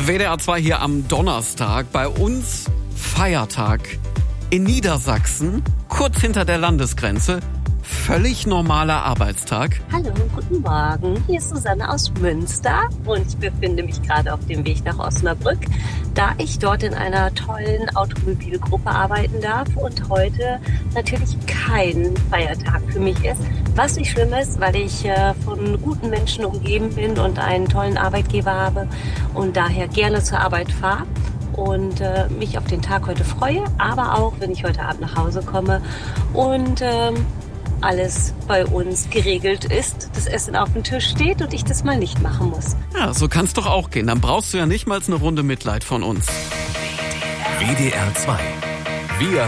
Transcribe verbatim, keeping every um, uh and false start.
W D R zwei hier am Donnerstag. Bei uns Feiertag in Niedersachsen, kurz hinter der Landesgrenze. Völlig normaler Arbeitstag. Hallo, guten Morgen. Hier ist Susanne aus Münster und ich befinde mich gerade auf dem Weg nach Osnabrück, da ich dort in einer tollen Automobilgruppe arbeiten darf und heute natürlich kein Feiertag für mich ist. Was nicht schlimm ist, weil ich äh, von guten Menschen umgeben bin und einen tollen Arbeitgeber habe und daher gerne zur Arbeit fahre. Und äh, mich auf den Tag heute freue, aber auch, wenn ich heute Abend nach Hause komme und ähm, alles bei uns geregelt ist, das Essen auf dem Tisch steht und ich das mal nicht machen muss. Ja, so kann's doch auch gehen. Dann brauchst du ja nicht mal eine Runde Mitleid von uns. W D R zwei. Wir